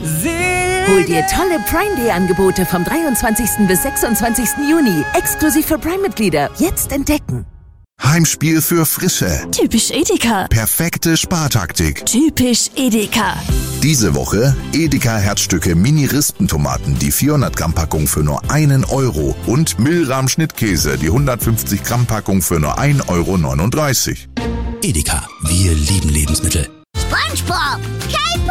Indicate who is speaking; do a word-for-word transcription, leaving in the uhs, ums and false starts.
Speaker 1: Hol dir tolle Prime Day Angebote vom dreiundzwanzigsten bis sechsundzwanzigsten Juni. Exklusiv für Prime-Mitglieder. Jetzt entdecken.
Speaker 2: Heimspiel für Frische.
Speaker 3: Typisch Edeka.
Speaker 2: Perfekte Spartaktik.
Speaker 3: Typisch Edeka.
Speaker 2: Diese Woche Edeka Herzstücke Mini-Rispentomaten, die vierhundert Gramm Packung für nur einen Euro und Milram Schnittkäse, die hundertfünfzig Gramm Packung für nur ein Euro neununddreißig.
Speaker 4: Edeka, wir lieben Lebensmittel.
Speaker 5: SpongeBob!